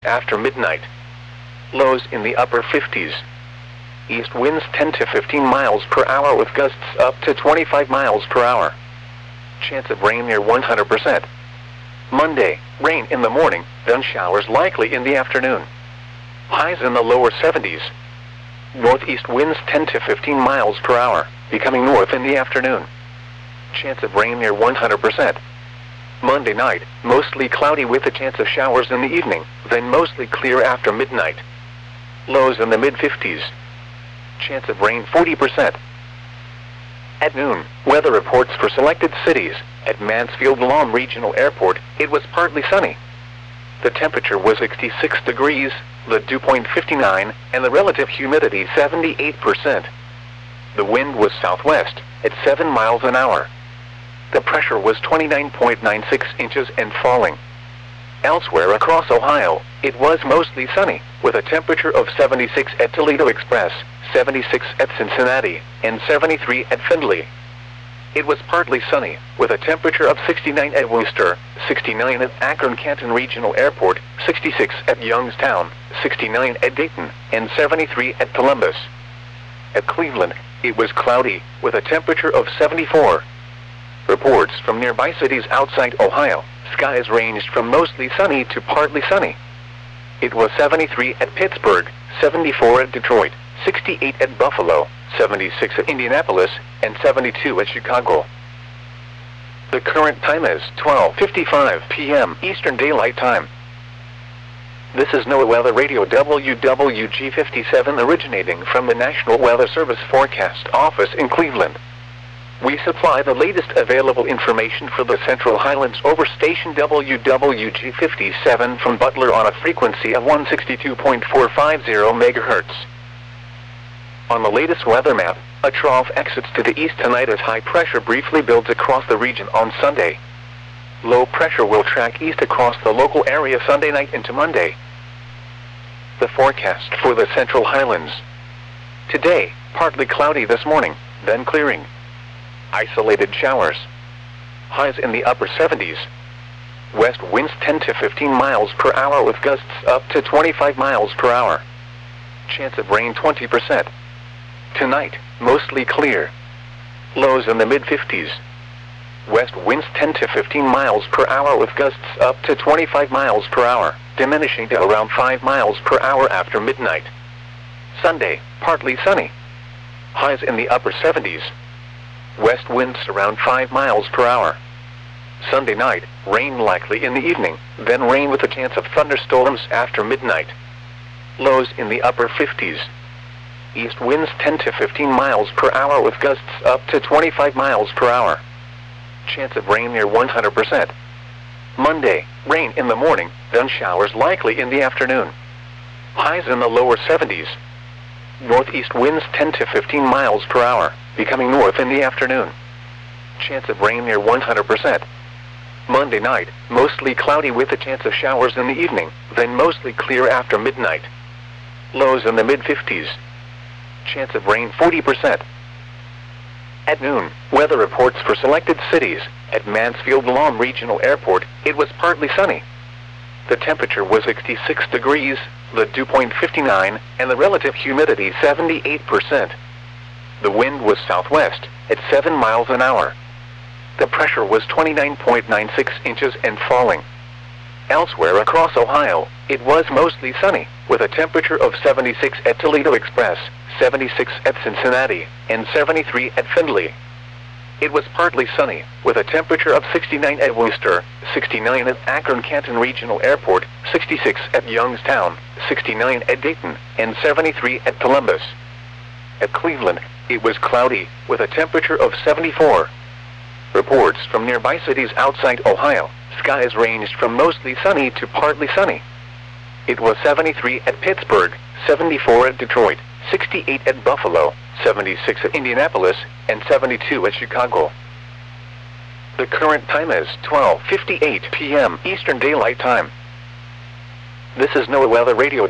after midnight. Lows in the upper 50s. East winds 10 to 15 miles per hour with gusts up to 25 miles per hour. Chance of rain near 100%. Monday, rain in the morning, then showers likely in the afternoon. Highs in the lower 70s. Northeast winds 10 to 15 miles per hour, becoming north in the afternoon. Chance of rain near 100%. Monday night, mostly cloudy with a chance of showers in the evening, then mostly clear after midnight. Lows in the mid-50s. Chance of rain 40%. At noon, weather reports for selected cities. At Mansfield-Lom Regional Airport, it was partly sunny. The temperature was 66 degrees, the dew point 59, and the relative humidity 78%. The wind was southwest, at 7 miles an hour. The pressure was 29.96 inches and falling. Elsewhere across Ohio, it was mostly sunny, with a temperature of 76 at Toledo Express, 76 at Cincinnati, and 73 at Findlay. It was partly sunny, with a temperature of 69 at Worcester, 69 at Akron-Canton Regional Airport, 66 at Youngstown, 69 at Dayton, and 73 at Columbus. At Cleveland, it was cloudy, with a temperature of 74. Reports from nearby cities outside Ohio, skies ranged from mostly sunny to partly sunny. It was 73 at Pittsburgh, 74 at Detroit, 68 at Buffalo, 76 at Indianapolis, and 72 at Chicago. The current time is 12:55 p.m. Eastern Daylight Time. This is NOAA Weather Radio WWG57 originating from the National Weather Service Forecast Office in Cleveland. We supply the latest available information for the Central Highlands over station WWG57 from Butler on a frequency of 162.450 MHz. On the latest weather map, a trough exits to the east tonight as high pressure briefly builds across the region on Sunday. Low pressure will track east across the local area Sunday night into Monday. The forecast for the Central Highlands. Today, partly cloudy this morning, then clearing. Isolated showers. Highs in the upper 70s. West winds 10 to 15 miles per hour with gusts up to 25 miles per hour. Chance of rain 20%. Tonight, mostly clear. Lows in the mid-50s. West winds 10 to 15 miles per hour with gusts up to 25 miles per hour, diminishing to around 5 miles per hour after midnight. Sunday, partly sunny. Highs in the upper 70s. West winds around 5 miles per hour. Sunday night, rain likely in the evening, then rain with a chance of thunderstorms after midnight. Lows in the upper 50s. East winds 10 to 15 miles per hour with gusts up to 25 miles per hour. Chance of rain near 100%. Monday, rain in the morning, then showers likely in the afternoon. Highs in the lower 70s. Northeast winds 10 to 15 miles per hour, becoming north in the afternoon. Chance of rain near 100%. Monday night, mostly cloudy with a chance of showers in the evening, then mostly clear after midnight. Lows in the mid-50s. Chance of rain 40%. At noon, weather reports for selected cities. At Mansfield-Lom Regional Airport, it was partly sunny. The temperature was 66 degrees, the dew point 59, and the relative humidity 78%. The wind was southwest, at 7 miles an hour. The pressure was 29.96 inches and falling. Elsewhere across Ohio, it was mostly sunny, with a temperature of 76 at Toledo Express, 76 at Cincinnati, and 73 at Findlay. It was partly sunny, with a temperature of 69 at Worcester, 69 at Akron-Canton Regional Airport, 66 at Youngstown, 69 at Dayton, and 73 at Columbus. At Cleveland, it was cloudy, with a temperature of 74. Reports from nearby cities outside Ohio, skies ranged from mostly sunny to partly sunny. It was 73 at Pittsburgh, 74 at Detroit, 68 at Buffalo, 76 at Indianapolis, and 72 at Chicago. The current time is 12:58 p.m. Eastern Daylight Time. This is NOAA Weather Radio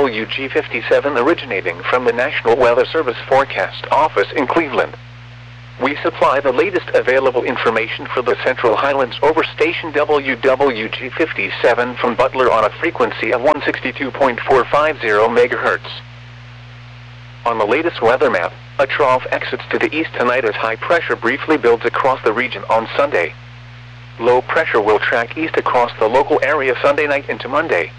WWG57 originating from the National Weather Service Forecast Office in Cleveland. We supply the latest available information for the Central Highlands over station WWG57 from Butler on a frequency of 162.450 MHz. On the latest weather map, a trough exits to the east tonight as high pressure briefly builds across the region on Sunday. Low pressure will track east across the local area Sunday night into Monday.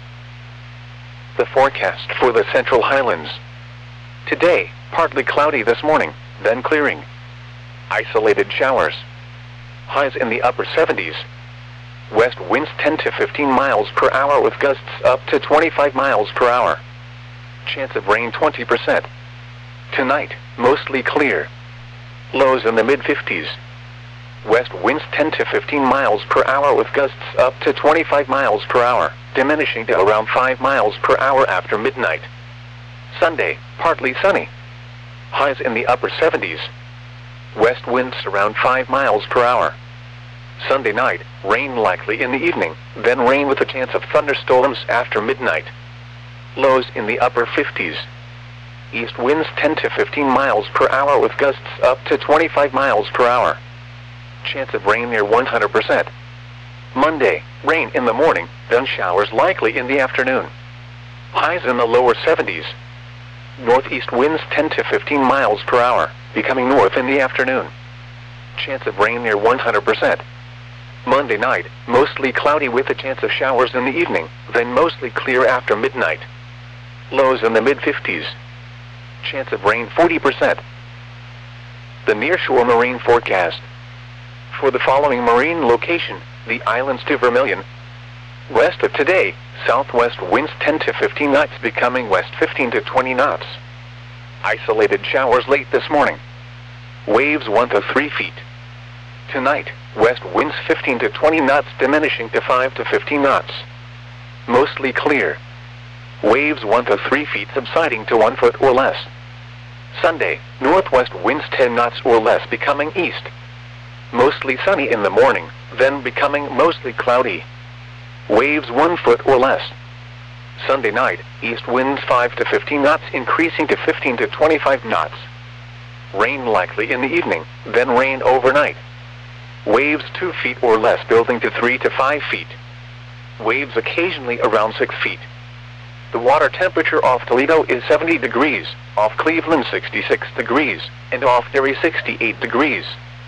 The forecast for the Central Highlands. Today, partly cloudy this morning, then clearing. Isolated showers. Highs in the upper 70s. West winds 10 to 15 miles per hour with gusts up to 25 miles per hour. Chance of rain 20%. Tonight, mostly clear. Lows in the mid-50s. West winds 10 to 15 miles per hour with gusts up to 25 miles per hour, diminishing to around 5 miles per hour after midnight. Sunday, partly sunny. Highs in the upper 70s. West winds around 5 miles per hour. Sunday night, rain likely in the evening, then rain with a chance of thunderstorms after midnight. Lows in the upper 50s. East winds 10 to 15 miles per hour with gusts up to 25 miles per hour. Chance of rain near 100%. Monday, rain in the morning, then showers likely in the afternoon. Highs in the lower 70s. Northeast winds 10 to 15 miles per hour, becoming north in the afternoon. Chance of rain near 100%. Monday night, mostly cloudy with a chance of showers in the evening, then mostly clear after midnight. Lows in the mid-50s. Chance of rain 40%. The nearshore marine forecast. For the following marine location, the islands to Vermilion. West of today, southwest winds 10 to 15 knots becoming west 15 to 20 knots. Isolated showers late this morning. Waves 1 to 3 feet. Tonight, west winds 15 to 20 knots diminishing to 5 to 15 knots. Mostly clear. Waves 1 to 3 feet subsiding to 1 foot or less. Sunday, northwest winds 10 knots or less becoming east. Mostly sunny in the morning, then becoming mostly cloudy. Waves 1 foot or less. Sunday night, east winds 5 to 15 knots increasing to 15 to 25 knots. Rain likely in the evening, then rain overnight. Waves 2 feet or less building to 3 to 5 feet. Waves occasionally around 6 feet. The water temperature off Toledo is 70 degrees, off Cleveland 66 degrees, and off Erie 68 degrees.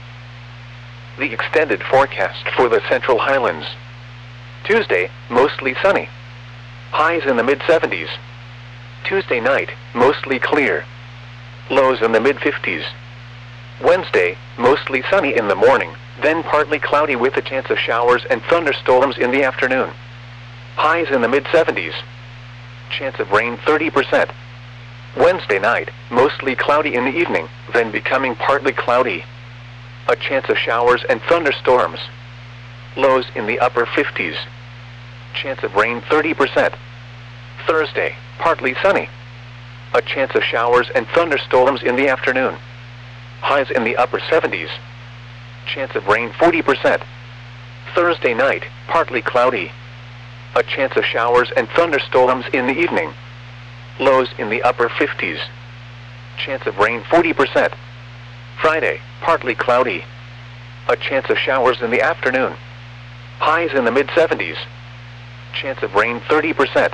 The extended forecast for the Central Highlands. Tuesday, mostly sunny. Highs in the mid-70s. Tuesday night, mostly clear. Lows in the mid-50s. Wednesday, mostly sunny in the morning, then partly cloudy with a chance of showers and thunderstorms in the afternoon. Highs in the mid-70s. Chance of rain 30%. Wednesday night, mostly cloudy in the evening, then becoming partly cloudy. A chance of showers and thunderstorms. Lows in the upper 50s. Chance of rain 30%. Thursday, partly sunny. A chance of showers and thunderstorms in the afternoon. Highs in the upper 70s. Chance of rain 40%. Thursday night, partly cloudy. A chance of showers and thunderstorms in the evening. Lows in the upper 50s. Chance of rain 40%. Friday, partly cloudy. A chance of showers in the afternoon. Highs in the mid-70s. Chance of rain 30%.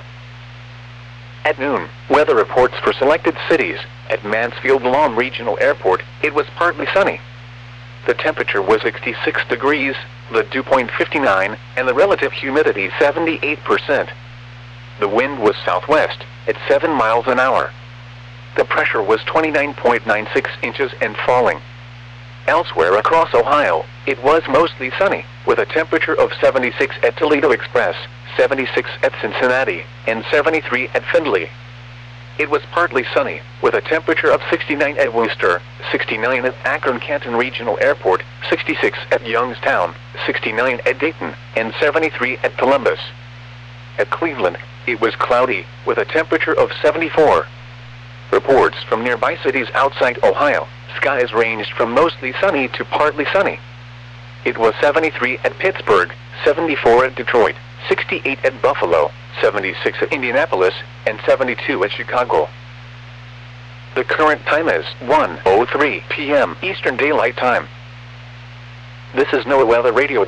At noon, weather reports for selected cities. At Mansfield Lawn Regional Airport, it was partly sunny. The temperature was 66 degrees, the dew point 59, and the relative humidity 78%. The wind was southwest, at 7 miles an hour. The pressure was 29.96 inches and falling. Elsewhere across Ohio, it was mostly sunny, with a temperature of 76 at Toledo Express, 76 at Cincinnati, and 73 at Findlay. It was partly sunny, with a temperature of 69 at Worcester, 69 at Akron-Canton Regional Airport, 66 at Youngstown, 69 at Dayton, and 73 at Columbus. At Cleveland, it was cloudy, with a temperature of 74. Reports from nearby cities outside Ohio, skies ranged from mostly sunny to partly sunny. It was 73 at Pittsburgh, 74 at Detroit, 68 at Buffalo, 76 at Indianapolis, and 72 at Chicago. The current time is 1:03 p.m. Eastern Daylight Time. This is NOAA Weather Radio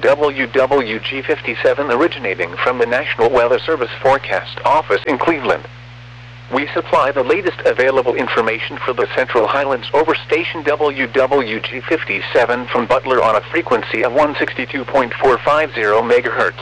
WWG57 originating from the National Weather Service Forecast Office in Cleveland. We supply the latest available information for the Central Highlands over station WWG57 from Butler on a frequency of 162.450 MHz.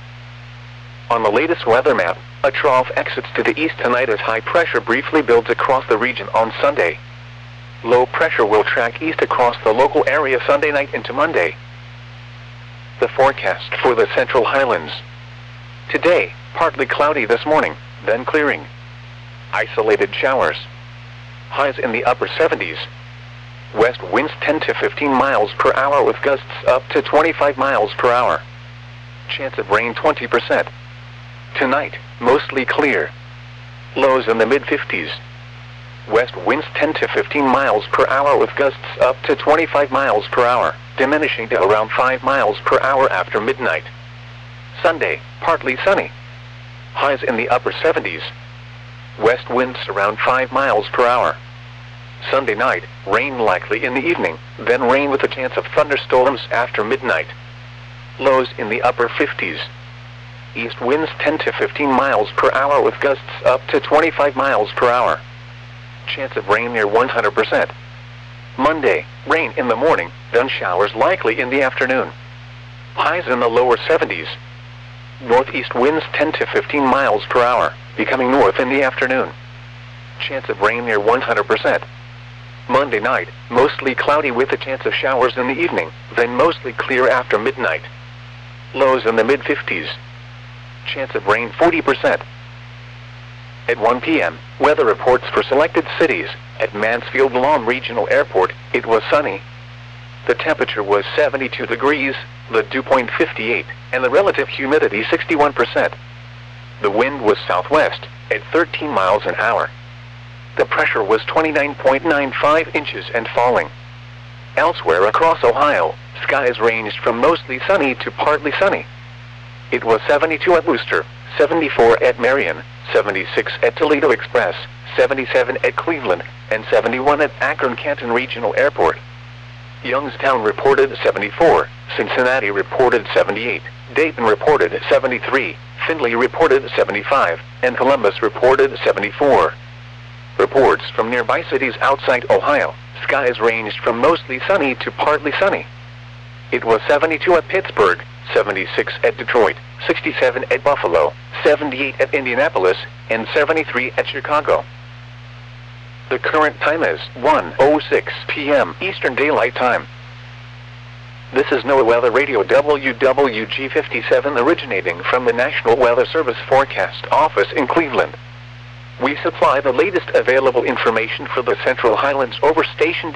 On the latest weather map, a trough exits to the east tonight as high pressure briefly builds across the region on Sunday. Low pressure will track east across the local area Sunday night into Monday. The forecast for the Central Highlands. Today, partly cloudy this morning, then clearing. Isolated showers. Highs in the upper 70s. West winds 10 to 15 miles per hour with gusts up to 25 miles per hour. Chance of rain 20%. Tonight, mostly clear. Lows in the mid-50s. West winds 10 to 15 miles per hour with gusts up to 25 miles per hour, diminishing to around 5 miles per hour after midnight. Sunday, partly sunny. Highs in the upper 70s. West winds around 5 miles per hour. Sunday night, rain likely in the evening, then rain with a chance of thunderstorms after midnight. Lows in the upper 50s. East winds 10 to 15 miles per hour with gusts up to 25 miles per hour. Chance of rain near 100%. Monday, rain in the morning, then showers likely in the afternoon. Highs in the lower 70s. Northeast winds 10 to 15 miles per hour, becoming north in the afternoon. Chance of rain near 100%. Monday night, mostly cloudy with a chance of showers in the evening, then mostly clear after midnight. Lows in the mid-50s. Chance of rain 40%. At 1 p.m., weather reports for selected cities. At Mansfield Lawn Regional Airport, it was sunny. The temperature was 72 degrees, the dew point 58, and the relative humidity 61%. The wind was southwest, at 13 miles an hour. The pressure was 29.95 inches and falling. Elsewhere across Ohio, skies ranged from mostly sunny to partly sunny. It was 72 at Wooster, 74 at Marion, 76 at Toledo Express, 77 at Cleveland, and 71 at Akron-Canton Regional Airport. Youngstown reported 74, Cincinnati reported 78, Dayton reported 73, Findlay reported 75, and Columbus reported 74. Reports from nearby cities outside Ohio, skies ranged from mostly sunny to partly sunny. It was 72 at Pittsburgh, 76 at Detroit, 67 at Buffalo, 78 at Indianapolis, and 73 at Chicago. The current time is 1:06 p.m. Eastern Daylight Time. This is NOAA Weather Radio WWG57 originating from the National Weather Service Forecast Office in Cleveland. We supply the latest available information for the Central Highlands over station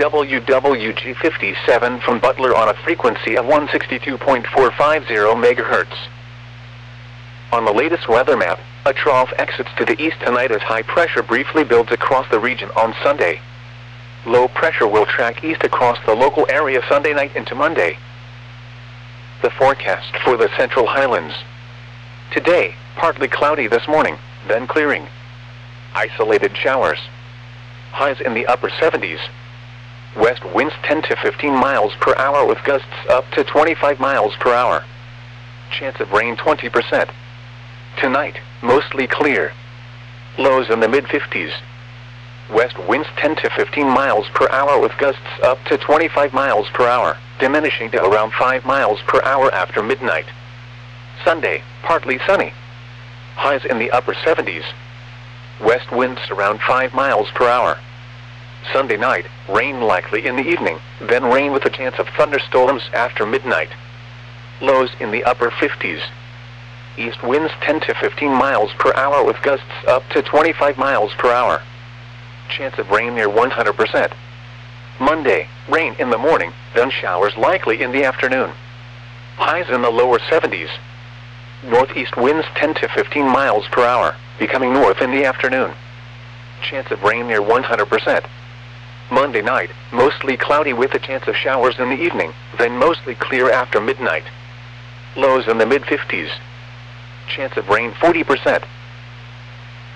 WWG57 from Butler on a frequency of 162.450 MHz. On the latest weather map, a trough exits to the east tonight as high pressure briefly builds across the region on Sunday. Low pressure will track east across the local area Sunday night into Monday. The forecast for the Central Highlands. Today, partly cloudy this morning, then clearing. Isolated showers. Highs in the upper 70s. West winds 10 to 15 miles per hour with gusts up to 25 miles per hour. Chance of rain 20%. Tonight, mostly clear. Lows in the mid-50s. West winds 10 to 15 miles per hour with gusts up to 25 miles per hour, diminishing to around 5 miles per hour after midnight. Sunday, partly sunny. Highs in the upper 70s. West winds around 5 miles per hour. Sunday night, rain likely in the evening, then rain with a chance of thunderstorms after midnight. Lows in the upper 50s. East winds 10 to 15 miles per hour with gusts up to 25 miles per hour. Chance of rain near 100%. Monday, rain in the morning, then showers likely in the afternoon. Highs in the lower 70s. Northeast winds 10 to 15 miles per hour, becoming north in the afternoon. Chance of rain near 100%. Monday night, mostly cloudy with a chance of showers in the evening, then mostly clear after midnight. Lows in the mid-50s. Chance of rain 40%.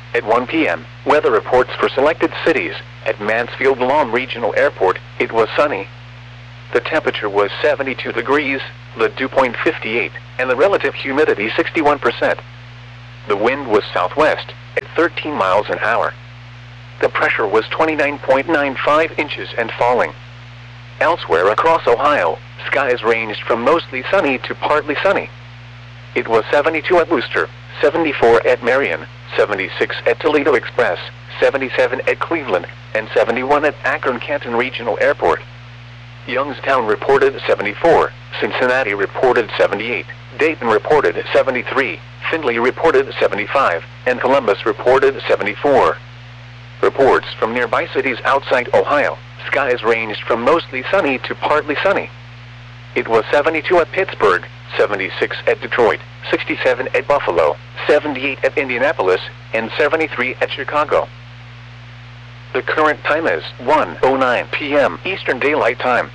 At 1 p.m., weather reports for selected cities. At Mansfield Lawn Regional Airport, it was sunny. The temperature was 72 degrees, the dew point 58, and the relative humidity 61%. The wind was southwest, at 13 miles an hour. The pressure was 29.95 inches and falling. Elsewhere across Ohio, skies ranged from mostly sunny to partly sunny. It was 72 at Wooster, 74 at Marion, 76 at Toledo Express, 77 at Cleveland, and 71 at Akron-Canton Regional Airport. Youngstown reported 74, Cincinnati reported 78, Dayton reported 73, Findlay reported 75, and Columbus reported 74. Reports from nearby cities outside Ohio, skies ranged from mostly sunny to partly sunny. It was 72 at Pittsburgh, 76 at Detroit, 67 at Buffalo, 78 at Indianapolis, and 73 at Chicago. The current time is 1:09 p.m. Eastern Daylight Time.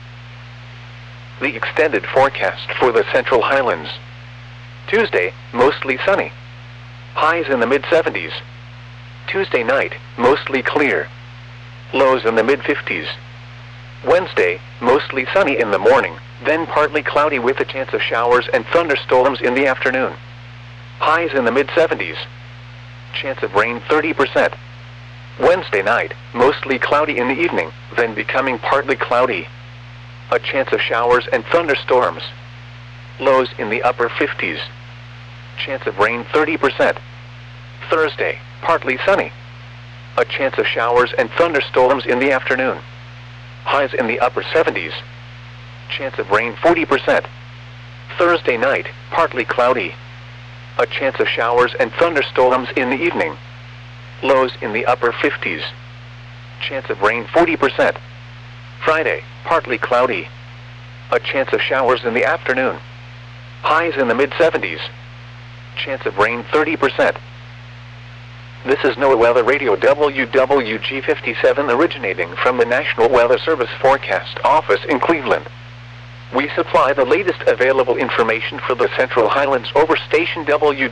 The extended forecast for the Central Highlands. Tuesday, mostly sunny. Highs in the mid-70s. Tuesday night, mostly clear. Lows in the mid-50s. Wednesday, mostly sunny in the morning, then partly cloudy with a chance of showers and thunderstorms in the afternoon. Highs in the mid-70s. Chance of rain 30%. Wednesday night, mostly cloudy in the evening, then becoming partly cloudy. A chance of showers and thunderstorms. Lows in the upper 50s. Chance of rain 30%. Thursday, partly sunny. A chance of showers and thunderstorms in the afternoon. Highs in the upper 70s. Chance of rain 40%. Thursday night, partly cloudy. A chance of showers and thunderstorms in the evening. Lows in the upper 50s. Chance of rain 40%. Friday, partly cloudy. A chance of showers in the afternoon. Highs in the mid-70s. Chance of rain 30%. This is NOAA Weather Radio WWG57 originating from the National Weather Service Forecast Office in Cleveland. We supply the latest available information for the Central Highlands over station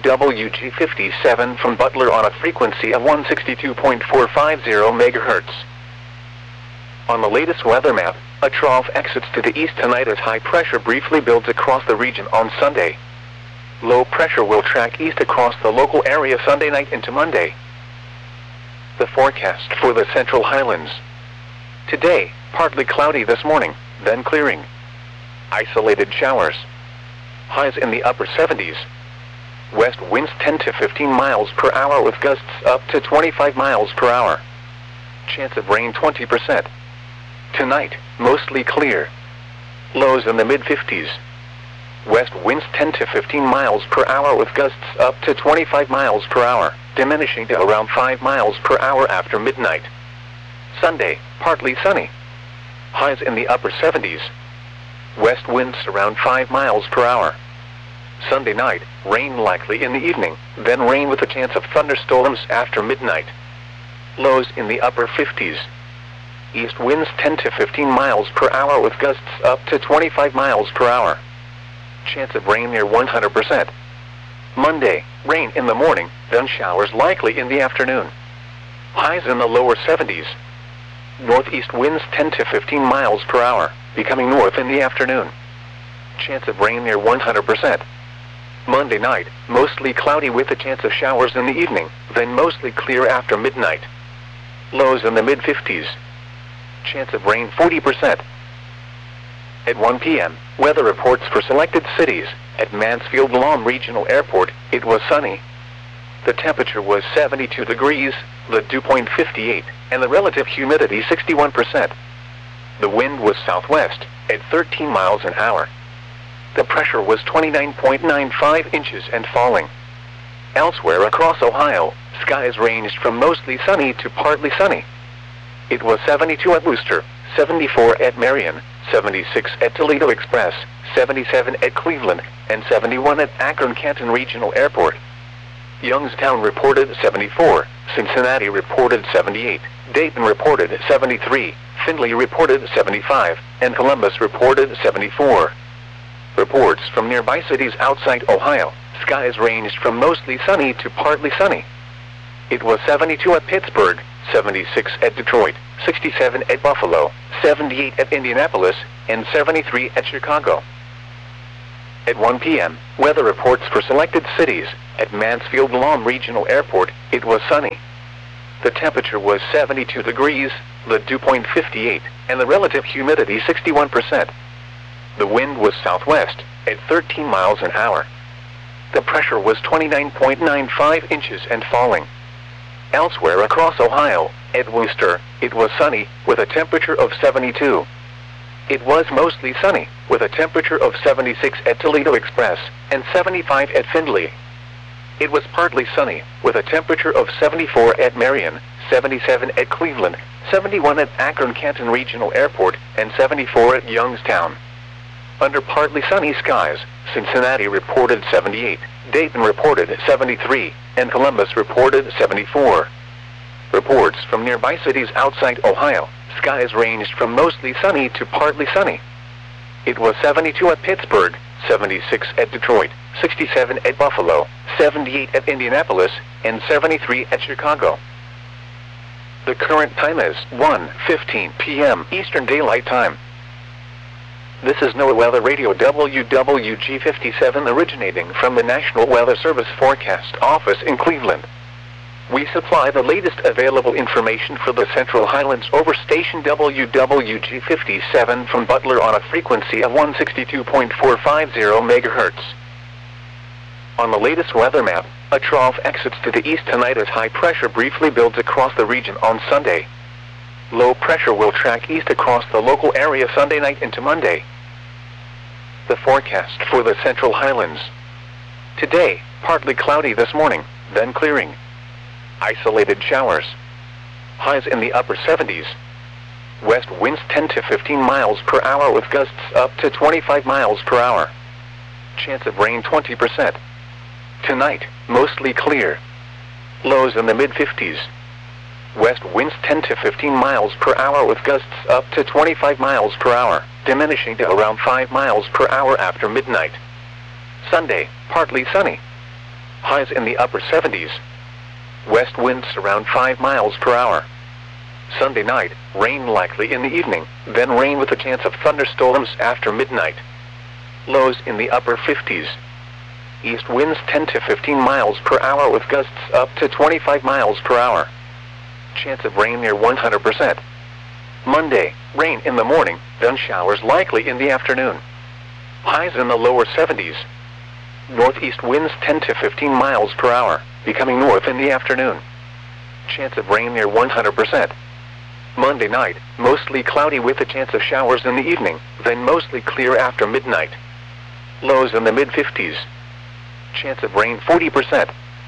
WWG57 from Butler on a frequency of 162.450 MHz. On the latest weather map, a trough exits to the east tonight as high pressure briefly builds across the region on Sunday. Low pressure will track east across the local area Sunday night into Monday. The forecast for the Central Highlands. Today, partly cloudy this morning, then clearing. Isolated showers. Highs in the upper 70s. West winds 10 to 15 miles per hour with gusts up to 25 miles per hour. Chance of rain 20%. Tonight, mostly clear. Lows in the mid-50s. West winds 10 to 15 miles per hour with gusts up to 25 miles per hour, diminishing to around 5 miles per hour after midnight. Sunday, partly sunny. Highs in the upper 70s. West winds around 5 miles per hour. Sunday night, rain likely in the evening, then rain with a chance of thunderstorms after midnight. Lows in the upper 50s. East winds 10 to 15 miles per hour with gusts up to 25 miles per hour. Chance of rain near 100%. Monday, rain in the morning, then showers likely in the afternoon. Highs in the lower 70s. Northeast winds 10 to 15 miles per hour, becoming north in the afternoon. Chance of rain near 100%. Monday night, mostly cloudy with a chance of showers in the evening, then mostly clear after midnight. Lows in the mid-50s. Chance of rain 40%. At 1 p.m., weather reports for selected cities. At Mansfield Lawn Regional Airport, it was sunny. The temperature was 72 degrees, the dew point 58, and the relative humidity 61%. The wind was southwest, at 13 miles an hour. The pressure was 29.95 inches and falling. Elsewhere across Ohio, skies ranged from mostly sunny to partly sunny. It was 72 at Wooster, 74 at Marion, 76 at Toledo Express, 77 at Cleveland, and 71 at Akron-Canton Regional Airport. Youngstown reported 74, Cincinnati reported 78, Dayton reported 73, Findlay reported 75, and Columbus reported 74. Reports from nearby cities outside Ohio, skies ranged from mostly sunny to partly sunny. it was 72 at Pittsburgh, 76 at Detroit, 67 at Buffalo, 78 at Indianapolis, and 73 at Chicago. At 1 p.m., weather reports for selected cities. At Mansfield Lawn Regional Airport, it was sunny. The temperature was 72 degrees, the dew point 58, and the relative humidity 61%. The wind was southwest, at 13 miles an hour. The pressure was 29.95 inches and falling. Elsewhere across Ohio, at Wooster, it was sunny, with a temperature of 72. It was mostly sunny, with a temperature of 76 at Toledo Express, and 75 at Findlay. It was partly sunny, with a temperature of 74 at Marion, 77 at Cleveland, 71 at Akron-Canton Regional Airport, and 74 at Youngstown. Under partly sunny skies, Cincinnati reported 78, Dayton reported 73, and Columbus reported 74. Reports from nearby cities outside Ohio, skies ranged from mostly sunny to partly sunny. It was 72 at Pittsburgh, 76 at Detroit, 67 at Buffalo, 78 at Indianapolis, and 73 at Chicago. The current time is 1:15 p.m. Eastern Daylight Time. This is NOAA Weather Radio WWG57 originating from the National Weather Service Forecast Office in Cleveland. We supply the latest available information for the Central Highlands over station WWG57 from Butler on a frequency of 162.450 MHz. On the latest weather map, a trough exits to the east tonight as high pressure briefly builds across the region on Sunday. Low pressure will track east across the local area Sunday night into Monday. The forecast for the Central Highlands. Today, partly cloudy this morning, then clearing. Isolated showers. Highs in the upper 70s. West winds 10 to 15 miles per hour with gusts up to 25 miles per hour. Chance of rain 20%. Tonight, mostly clear. Lows in the mid-50s. West winds 10 to 15 miles per hour with gusts up to 25 miles per hour, diminishing to around 5 miles per hour after midnight. Sunday, partly sunny. Highs in the upper 70s. West winds around 5 miles per hour. Sunday night, rain likely in the evening, then rain with a chance of thunderstorms after midnight. Lows in the upper 50s. East winds 10 to 15 miles per hour with gusts up to 25 miles per hour. Chance of rain near 100%. Monday, rain in the morning, then showers likely in the afternoon. Highs in the lower 70s. Northeast winds 10 to 15 miles per hour, becoming north in the afternoon. Chance of rain near 100%. Monday night, mostly cloudy with a chance of showers in the evening, then mostly clear after midnight. Lows in the mid-50s. Chance of rain 40%.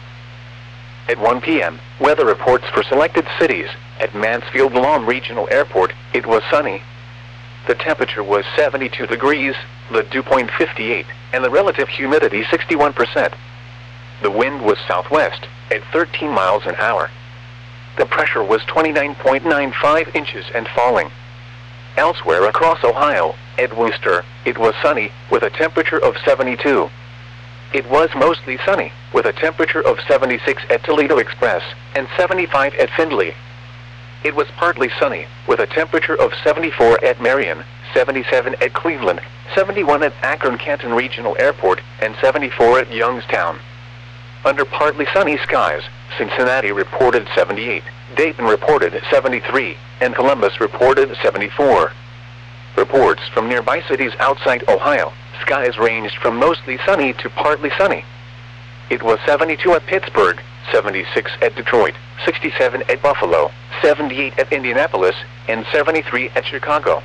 At 1 p.m., weather reports for selected cities. At Mansfield Lawn Regional Airport, it was sunny. The temperature was 72 degrees, the dew point 58, and the relative humidity 61%. The wind was southwest, at 13 miles an hour. The pressure was 29.95 inches and falling. Elsewhere across Ohio, at Wooster, it was sunny, with a temperature of 72. It was mostly sunny, with a temperature of 76 at Toledo Express, and 75 at Findlay. It was partly sunny, with a temperature of 74 at Marion, 77 at Cleveland, 71 at Akron-Canton Regional Airport, and 74 at Youngstown. Under partly sunny skies, Cincinnati reported 78, Dayton reported 73, and Columbus reported 74. Reports from nearby cities outside Ohio, skies ranged from mostly sunny to partly sunny. It was 72 at Pittsburgh, 76 at Detroit, 67 at Buffalo, 78 at Indianapolis, and 73 at Chicago.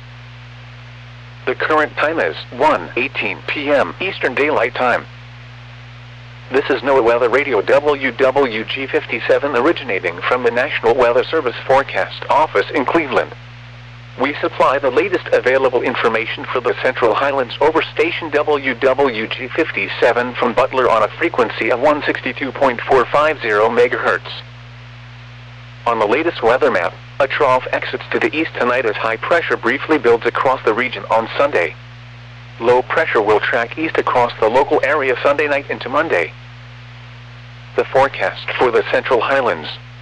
The current time is 1:18 p.m. Eastern Daylight Time. This is NOAA Weather Radio WWG57 originating from the National Weather Service Forecast Office in Cleveland. We supply the latest available information for the Central Highlands over station WWG57 from Butler on a frequency of 162.450 MHz. On the latest weather map, a trough exits to the east tonight as high pressure briefly builds across the region on Sunday. Low pressure will track east across the local area Sunday night into Monday. The forecast for the Central Highlands.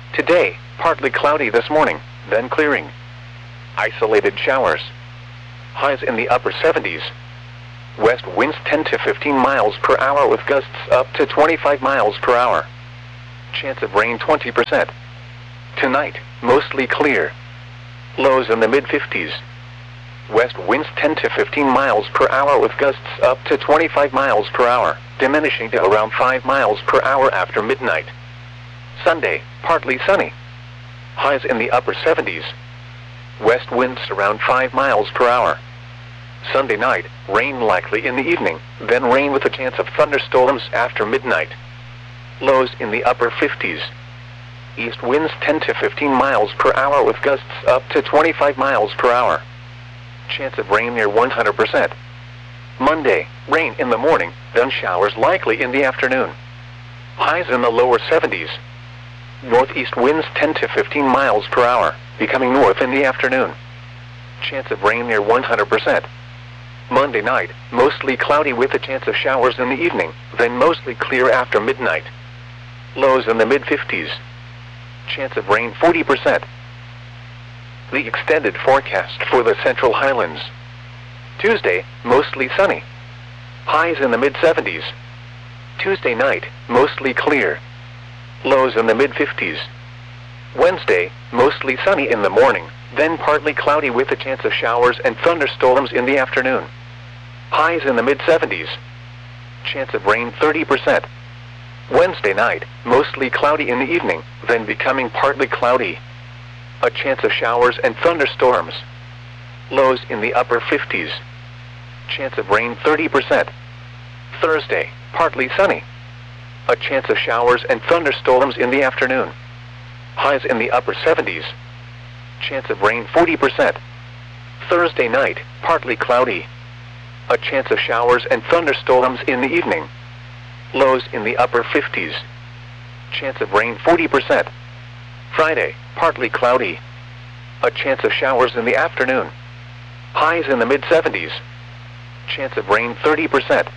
Today, partly cloudy this morning, then clearing. Isolated showers. Highs in the upper 70s. West winds 10 to 15 miles per hour with gusts up to 25 miles per hour. Chance of rain 20%. Tonight, mostly clear. Lows in the mid-50s. West winds 10 to 15 miles per hour with gusts up to 25 miles per hour, diminishing to around 5 miles per hour after midnight. Sunday, partly sunny. Highs in the upper 70s. West winds around 5 miles per hour. Sunday night, rain likely in the evening, then rain with a chance of thunderstorms after midnight. Lows in the upper 50s. East winds 10 to 15 miles per hour with gusts up to 25 miles per hour. Chance of rain near 100%. Monday, rain in the morning, then showers likely in the afternoon. Highs in the lower 70s. Northeast winds 10 to 15 miles per hour, becoming north in the afternoon. Chance of rain near 100%. Monday night, mostly cloudy with a chance of showers in the evening, then mostly clear after midnight. Lows in the mid-50s. Chance of rain 40%. The extended forecast for the Central Highlands. Tuesday, mostly sunny. Highs in the mid-70s. Tuesday night, mostly clear. Lows in the mid-50s. Wednesday, mostly sunny in the morning, then partly cloudy with a chance of showers and thunderstorms in the afternoon. Highs in the mid-70s. Chance of rain 30%. Wednesday night, mostly cloudy in the evening, then becoming partly cloudy. A chance of showers and thunderstorms. Lows in the upper 50s. Chance of rain 30%. Thursday, partly sunny. A chance of showers and thunderstorms in the afternoon. Highs in the upper 70s. Chance of rain 40%. Thursday night, partly cloudy. A chance of showers and thunderstorms in the evening. Lows in the upper 50s. Chance of rain 40%. Friday, partly cloudy. A chance of showers in the afternoon. Highs in the mid-70s. Chance of rain 30%.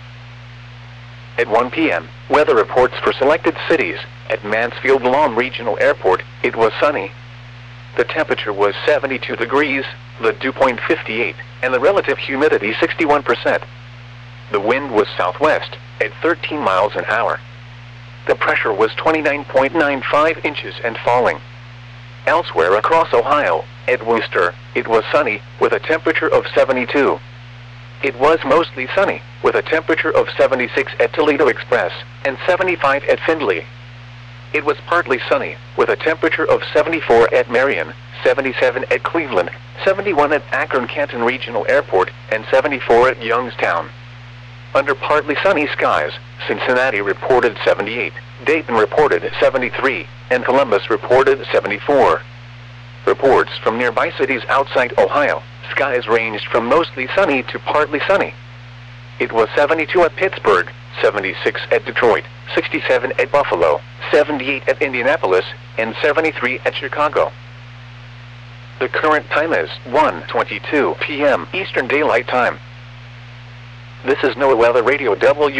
At 1 p.m., weather reports for selected cities. At Mansfield Lawn Regional Airport, it was sunny. The temperature was 72 degrees, the dew point 58, and the relative humidity 61%. The wind was southwest, at 13 miles an hour. The pressure was 29.95 inches and falling. Elsewhere across Ohio, at Wooster, it was sunny, with a temperature of 72. It was mostly sunny, with a temperature of 76 at Toledo Express, and 75 at Findlay. It was partly sunny, with a temperature of 74 at Marion, 77 at Cleveland, 71 at Akron-Canton Regional Airport, and 74 at Youngstown. Under partly sunny skies, Cincinnati reported 78, Dayton reported 73, and Columbus reported 74. Reports from nearby cities outside Ohio, skies ranged from mostly sunny to partly sunny. It was 72 at Pittsburgh, 76 at Detroit, 67 at Buffalo, 78 at Indianapolis, and 73 at Chicago. The current time is 1:22 p.m. Eastern Daylight Time. This is NOAA Weather Radio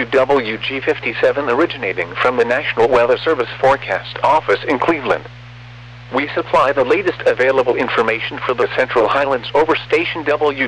WWG57 originating from the National Weather Service Forecast Office in Cleveland. We supply the latest available information for the Central Highlands over station